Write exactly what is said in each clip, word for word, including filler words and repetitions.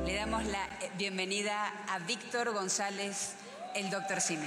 Le damos la bienvenida a Víctor González, el doctor Simi.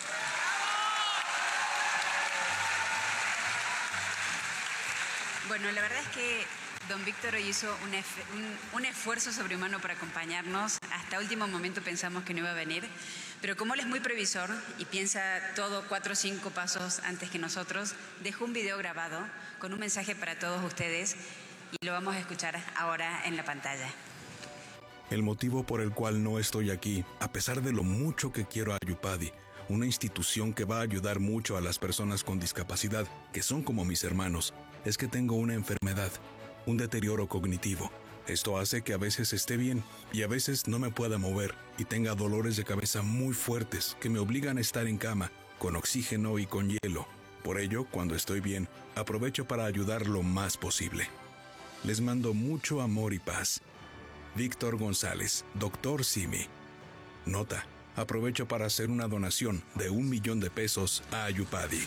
Bueno, la verdad es que don Víctor hoy hizo un, un, un esfuerzo sobrehumano para acompañarnos. Hasta último momento pensamos que no iba a venir, pero como él es muy previsor y piensa todo cuatro o cinco pasos antes que nosotros, dejó un video grabado con un mensaje para todos ustedes y lo vamos a escuchar ahora en la pantalla. El motivo por el cual no estoy aquí, a pesar de lo mucho que quiero a Ayupadi, una institución que va a ayudar mucho a las personas con discapacidad, que son como mis hermanos, es que tengo una enfermedad, un deterioro cognitivo. Esto hace que a veces esté bien y a veces no me pueda mover y tenga dolores de cabeza muy fuertes que me obligan a estar en cama, con oxígeno y con hielo. Por ello, cuando estoy bien, aprovecho para ayudar lo más posible. Les mando mucho amor y paz. Víctor González, doctor Simi. Nota, aprovecho para hacer una donación de un millón de pesos a Ayupadi.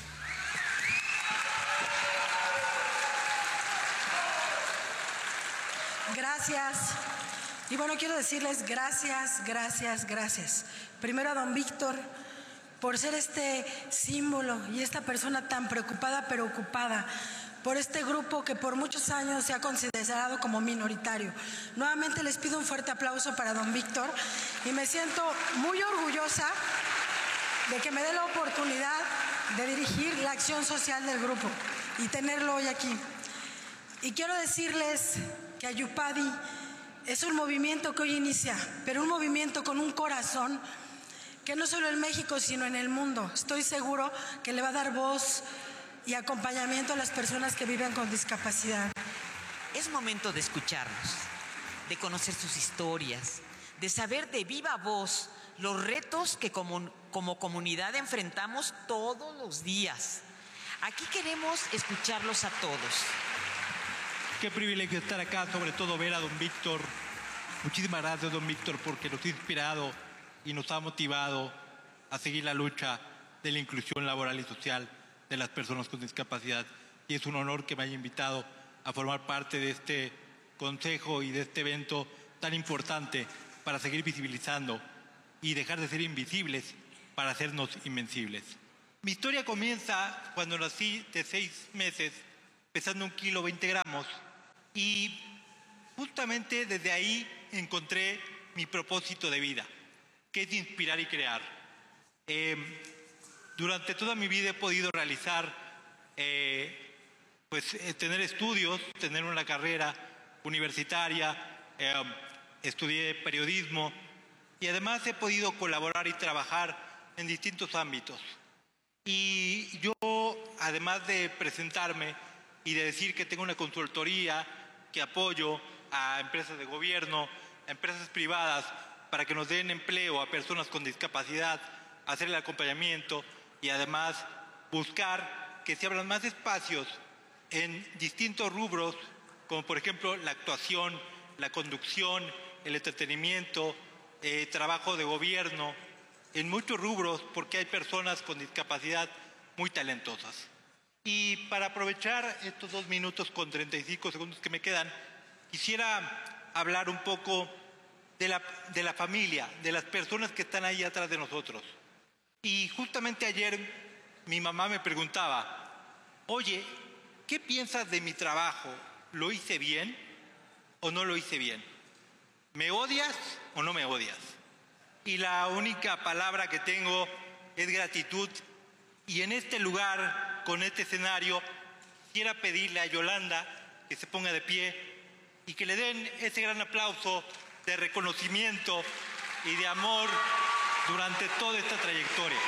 Gracias. Y bueno, quiero decirles gracias, gracias, gracias. Primero a don Víctor por ser este símbolo y esta persona tan preocupada pero ocupada por este grupo que por muchos años se ha considerado como minoritario. Nuevamente les pido un fuerte aplauso para don Víctor y me siento muy orgullosa de que me dé la oportunidad de dirigir la acción social del grupo y tenerlo hoy aquí. Y quiero decirles que Ayupadi es un movimiento que hoy inicia, pero un movimiento con un corazón que no solo en México, sino en el mundo. Estoy seguro que le va a dar voz y acompañamiento a las personas que viven con discapacidad. Es momento de escucharnos, de conocer sus historias, de saber de viva voz los retos que como, como comunidad enfrentamos todos los días. Aquí queremos escucharlos a todos. Qué privilegio estar acá, sobre todo ver a don Víctor. Muchísimas gracias, don Víctor, porque nos ha inspirado y nos ha motivado a seguir la lucha de la inclusión laboral y social de las personas con discapacidad. Y es un honor que me haya invitado a formar parte de este consejo y de este evento tan importante para seguir visibilizando y dejar de ser invisibles para hacernos invencibles. Mi historia comienza cuando nací de seis meses, pesando un kilo veinte gramos, y justamente desde ahí encontré mi propósito de vida, que es inspirar y crear. Eh, durante toda mi vida he podido realizar, eh, pues eh, tener estudios, tener una carrera universitaria, eh, estudié periodismo y además he podido colaborar y trabajar en distintos ámbitos. Y yo, además de presentarme y de decir que tengo una consultoría, que apoyo a empresas de gobierno, a empresas privadas, para que nos den empleo a personas con discapacidad, hacer el acompañamiento y además buscar que se abran más espacios en distintos rubros, como por ejemplo la actuación, la conducción, el entretenimiento, eh, trabajo de gobierno, en muchos rubros, porque hay personas con discapacidad muy talentosas. Y para aprovechar estos dos minutos con treinta y cinco segundos que me quedan, quisiera hablar un poco de la, de la familia, de las personas que están ahí atrás de nosotros. Y justamente ayer mi mamá me preguntaba, oye, ¿qué piensas de mi trabajo? ¿Lo hice bien o no lo hice bien? ¿Me odias o no me odias? Y la única palabra que tengo es gratitud. Y en este lugar, con este escenario, quisiera pedirle a Yolanda que se ponga de pie y que le den ese gran aplauso de reconocimiento y de amor durante toda esta trayectoria.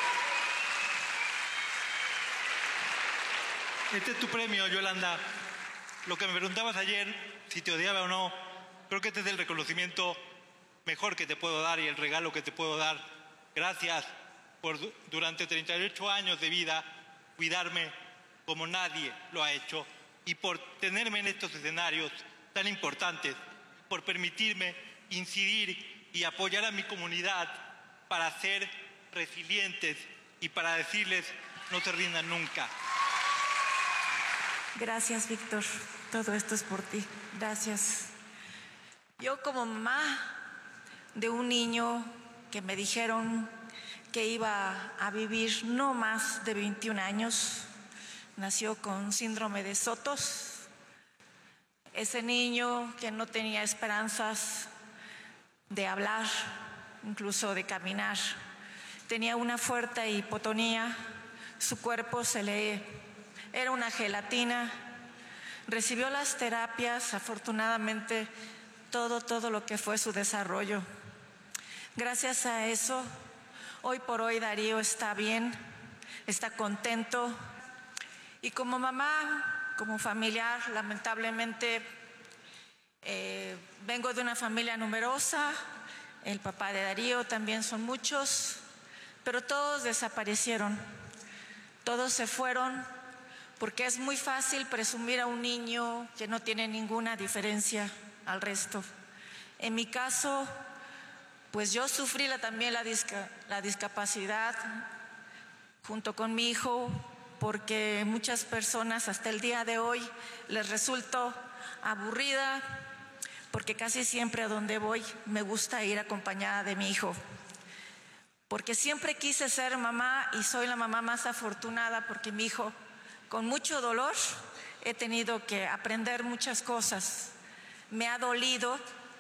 Este es tu premio, Yolanda. Lo que me preguntabas ayer, si te odiaba o no, creo que este es el reconocimiento mejor que te puedo dar y el regalo que te puedo dar. Gracias por durante treinta y ocho años de vida cuidarme como nadie lo ha hecho y por tenerme en estos escenarios tan importantes, por permitirme incidir y apoyar a mi comunidad para ser resilientes y para decirles no se rindan nunca. Gracias, Víctor. Todo esto es por ti. Gracias. Yo como mamá de un niño que me dijeron que iba a vivir no más de veintiún años. Nació con síndrome de Sotos. Ese niño que no tenía esperanzas de hablar, incluso de caminar. Tenía una fuerte hipotonía, su cuerpo se le era una gelatina. Recibió las terapias, afortunadamente, todo, todo lo que fue su desarrollo. Gracias a eso, hoy por hoy Darío está bien, está contento. Y como mamá, como familiar, lamentablemente, eh, vengo de una familia numerosa. El papá de Darío también son muchos, pero todos desaparecieron. Todos se fueron porque es muy fácil presumir a un niño que no tiene ninguna diferencia al resto. En mi caso, pues yo sufrí la, también la, disca, la discapacidad junto con mi hijo, porque muchas personas hasta el día de hoy les resulto aburrida, porque casi siempre a donde voy me gusta ir acompañada de mi hijo. Porque siempre quise ser mamá y soy la mamá más afortunada porque mi hijo, con mucho dolor, he tenido que aprender muchas cosas. Me ha dolido,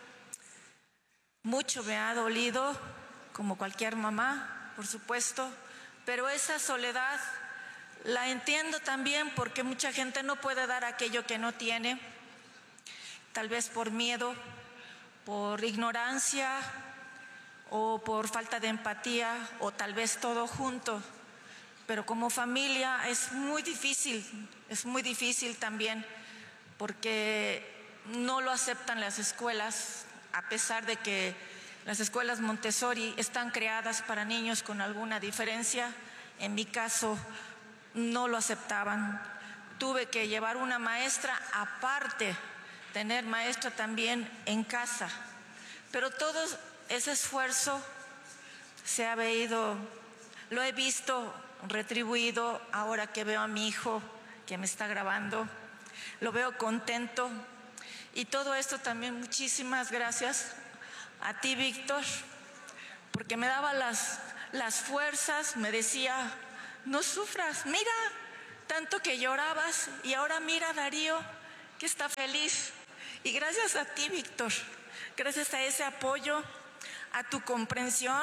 mucho me ha dolido, como cualquier mamá, por supuesto, pero esa soledad la entiendo también porque mucha gente no puede dar aquello que no tiene, tal vez por miedo, por ignorancia o por falta de empatía o tal vez todo junto. Pero como familia es muy difícil, es muy difícil también porque no lo aceptan las escuelas, a pesar de que las escuelas Montessori están creadas para niños con alguna diferencia. En mi caso no lo aceptaban. Tuve que llevar una maestra aparte, tener maestra también en casa. Pero todo ese esfuerzo se ha veído, lo he visto retribuido ahora que veo a mi hijo que me está grabando. Lo veo contento. Y todo esto también muchísimas gracias a ti, Víctor, porque me daba las, las fuerzas, me decía, no sufras, mira, tanto que llorabas y ahora mira a Darío que está feliz. Y gracias a ti, Víctor, gracias a ese apoyo, a tu comprensión,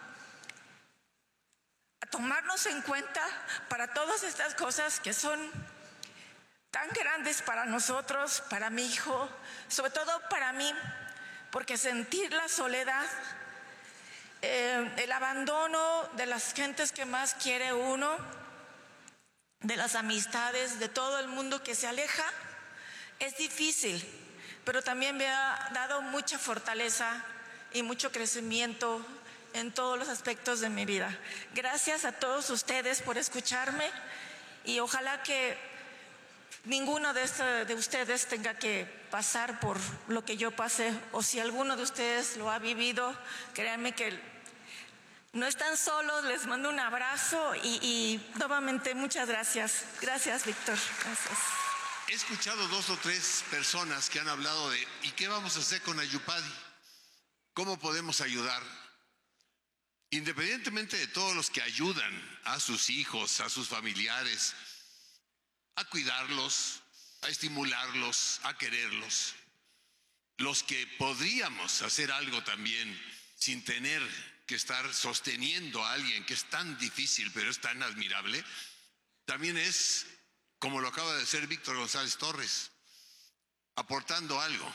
a tomarnos en cuenta para todas estas cosas que son tan grandes para nosotros, para mi hijo, sobre todo para mí, porque sentir la soledad, eh, el abandono de las gentes que más quiere uno, de las amistades, de todo el mundo que se aleja, es difícil, pero también me ha dado mucha fortaleza y mucho crecimiento en todos los aspectos de mi vida. Gracias a todos ustedes por escucharme y ojalá que ninguno de, este, de ustedes tenga que pasar por lo que yo pasé, o si alguno de ustedes lo ha vivido, créanme que no están solos. Les mando un abrazo y, y nuevamente muchas gracias. Gracias, Víctor. Gracias. He escuchado dos o tres personas que han hablado de ¿y qué vamos a hacer con Ayupadi? ¿Cómo podemos ayudar? Independientemente de todos los que ayudan a sus hijos, a sus familiares, a cuidarlos, a estimularlos, a quererlos. Los que podríamos hacer algo también sin tener que estar sosteniendo a alguien que es tan difícil pero es tan admirable, también es, como lo acaba de hacer Víctor González Torres, aportando algo.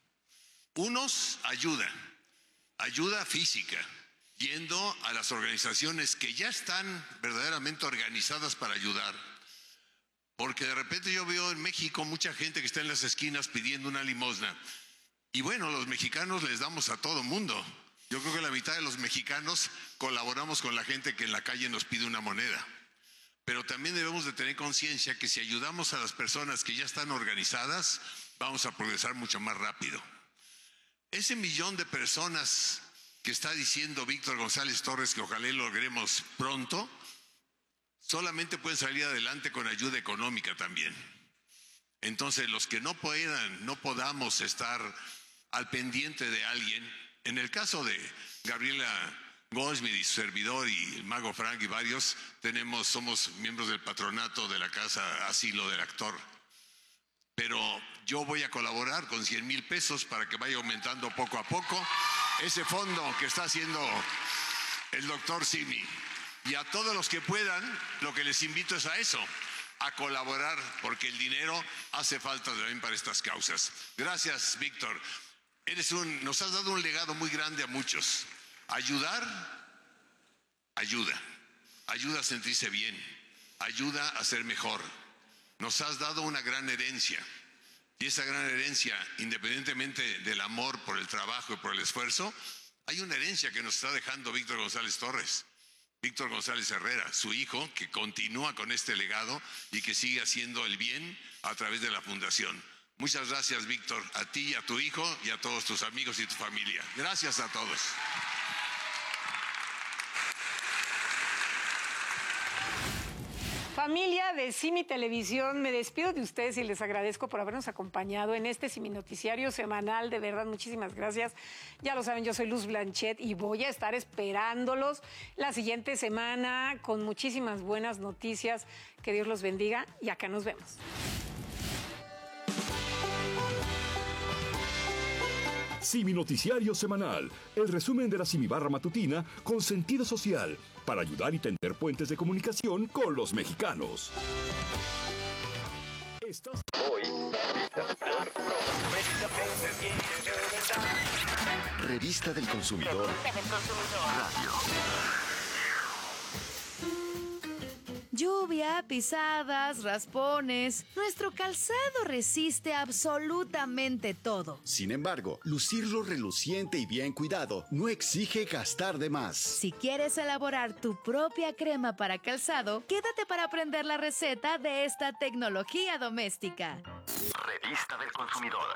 Unos ayudan, ayuda física, yendo a las organizaciones que ya están verdaderamente organizadas para ayudar. Porque de repente yo veo en México mucha gente que está en las esquinas pidiendo una limosna. Y bueno, los mexicanos les damos a todo mundo. Yo creo que la mitad de los mexicanos colaboramos con la gente que en la calle nos pide una moneda. Pero también debemos de tener conciencia que si ayudamos a las personas que ya están organizadas, vamos a progresar mucho más rápido. Ese millón de personas que está diciendo Víctor González Torres que ojalá logremos pronto, solamente pueden salir adelante con ayuda económica también. Entonces, los que no puedan, no podamos estar al pendiente de alguien, En el caso de Gabriela Goldsmith y su servidor y el mago Frank y varios, tenemos, somos miembros del patronato de la Casa Asilo del Actor. Pero yo voy a colaborar con cien mil pesos para que vaya aumentando poco a poco ese fondo que está haciendo el doctor Simi. Y a todos los que puedan, lo que les invito es a eso, a colaborar, porque el dinero hace falta también para estas causas. Gracias, Víctor. Eres un, nos has dado un legado muy grande a muchos. Ayudar, ayuda. Ayuda a sentirse bien. Ayuda a ser mejor. Nos has dado una gran herencia. Y esa gran herencia, independientemente del amor por el trabajo y por el esfuerzo, hay una herencia que nos está dejando Víctor González Torres. Víctor González Herrera, su hijo, que continúa con este legado y que sigue haciendo el bien a través de la fundación. Muchas gracias, Víctor, a ti, a tu hijo y a todos tus amigos y tu familia. Gracias a todos. Familia de Simi Televisión, me despido de ustedes y les agradezco por habernos acompañado en este Simi Noticiario semanal. De verdad, muchísimas gracias. Ya lo saben, yo soy Luz Blanchet y voy a estar esperándolos la siguiente semana con muchísimas buenas noticias. Que Dios los bendiga y acá nos vemos. Simi Noticiario Semanal, el resumen de la Simi Barra Matutina con sentido social, para ayudar y tender puentes de comunicación con los mexicanos. Estás hoy. Revista del Consumidor. Radio. Lluvia, pisadas, raspones. Nuestro calzado resiste absolutamente todo. Sin embargo, lucirlo reluciente y bien cuidado no exige gastar de más. Si quieres elaborar tu propia crema para calzado, quédate para aprender la receta de esta tecnología doméstica. Revista del Consumidor.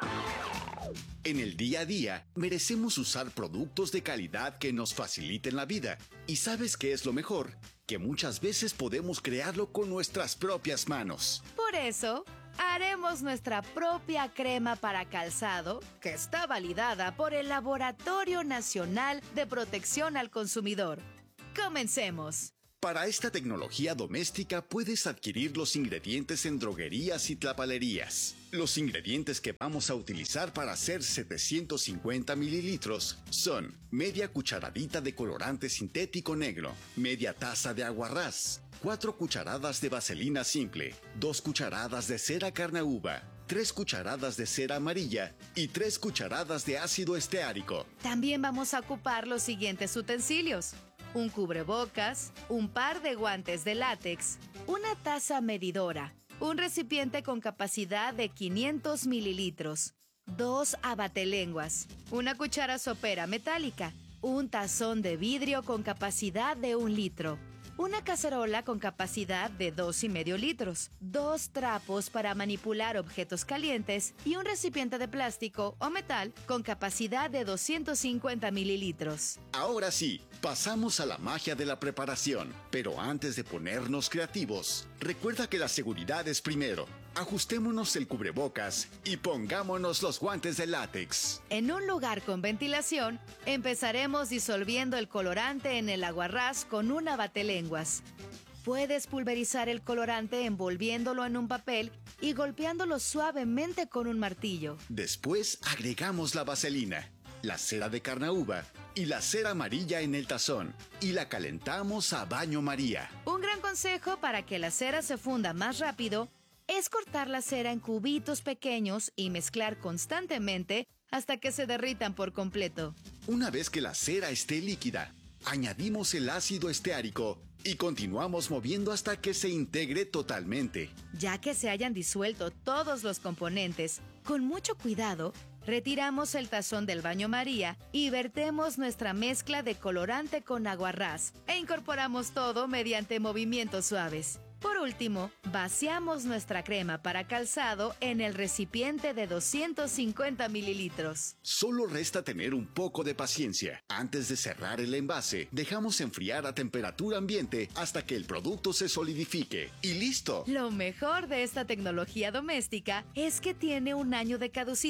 En el día a día, merecemos usar productos de calidad que nos faciliten la vida. ¿Y sabes qué es lo mejor? Que muchas veces podemos crearlo con nuestras propias manos. Por eso, haremos nuestra propia crema para calzado, que está validada por el Laboratorio Nacional de Protección al Consumidor. ¡Comencemos! Para esta tecnología doméstica puedes adquirir los ingredientes en droguerías y tlapalerías. Los ingredientes que vamos a utilizar para hacer setecientos cincuenta mililitros son media cucharadita de colorante sintético negro, media taza de aguarrás, cuatro cucharadas de vaselina simple, dos cucharadas de cera carnauba, tres cucharadas de cera amarilla y tres cucharadas de ácido esteárico. También vamos a ocupar los siguientes utensilios: un cubrebocas, un par de guantes de látex, una taza medidora, un recipiente con capacidad de quinientos mililitros, dos abatelenguas, una cuchara sopera metálica, un tazón de vidrio con capacidad de un litro, una cacerola con capacidad de dos y medio litros, dos trapos para manipular objetos calientes y un recipiente de plástico o metal con capacidad de doscientos cincuenta mililitros. Ahora sí, pasamos a la magia de la preparación. Pero antes de ponernos creativos, recuerda que la seguridad es primero. Ajustémonos el cubrebocas y pongámonos los guantes de látex. En un lugar con ventilación, empezaremos disolviendo el colorante en el aguarrás con un abatelenguas. Puedes pulverizar el colorante envolviéndolo en un papel y golpeándolo suavemente con un martillo. Después agregamos la vaselina, la cera de carnauba y la cera amarilla en el tazón y la calentamos a baño María. Un gran consejo para que la cera se funda más rápido es cortar la cera en cubitos pequeños y mezclar constantemente hasta que se derritan por completo. Una vez que la cera esté líquida, añadimos el ácido esteárico y continuamos moviendo hasta que se integre totalmente. Ya que se hayan disuelto todos los componentes, con mucho cuidado, retiramos el tazón del baño María y vertemos nuestra mezcla de colorante con aguarrás e incorporamos todo mediante movimientos suaves. Por último, vaciamos nuestra crema para calzado en el recipiente de doscientos cincuenta mililitros. Solo resta tener un poco de paciencia. Antes de cerrar el envase, dejamos enfriar a temperatura ambiente hasta que el producto se solidifique. ¡Y listo! Lo mejor de esta tecnología doméstica es que tiene un año de caducidad.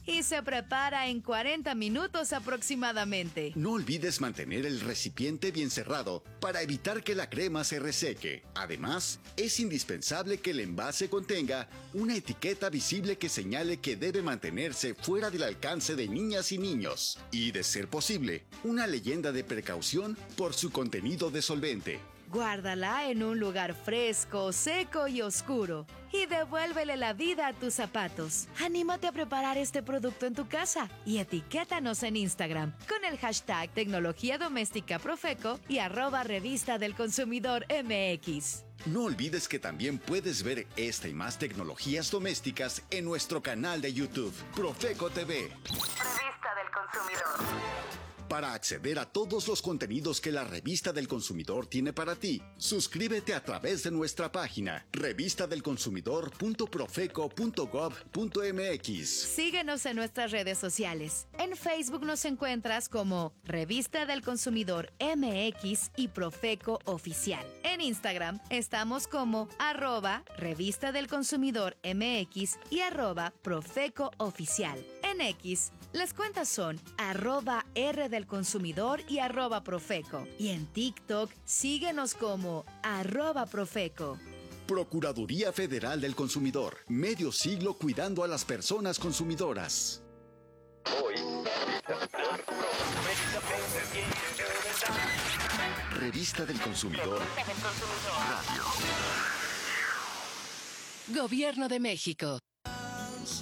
y se prepara en cuarenta minutos aproximadamente. No olvides mantener el recipiente bien cerrado para evitar que la crema se reseque. Además, es indispensable que el envase contenga una etiqueta visible que señale que debe mantenerse fuera del alcance de niñas y niños. Y, de ser posible, una leyenda de precaución por su contenido de solvente. Guárdala en un lugar fresco, seco y oscuro. Y devuélvele la vida a tus zapatos. Anímate a preparar este producto en tu casa y etiquétanos en Instagram con el hashtag Tecnología Doméstica Profeco y arroba Revista del Consumidor M X. No olvides que también puedes ver esta y más tecnologías domésticas en nuestro canal de YouTube, Profeco T V. Revista del Consumidor. Para acceder a todos los contenidos que la Revista del Consumidor tiene para ti, suscríbete a través de nuestra página revista del consumidor punto profeco punto gob punto m x. Síguenos en nuestras redes sociales. En Facebook nos encuentras como Revista del Consumidor M X y Profeco Oficial. En Instagram estamos como arroba Revista del Consumidor M X y arroba Profeco Oficial. En X, las cuentas son arroba R del Consumidor y arroba Profeco. Y en TikTok, síguenos como arroba Profeco. Procuraduría Federal del Consumidor. Medio siglo cuidando a las personas consumidoras. Hoy. Revista del Consumidor. Radio. Gobierno de México.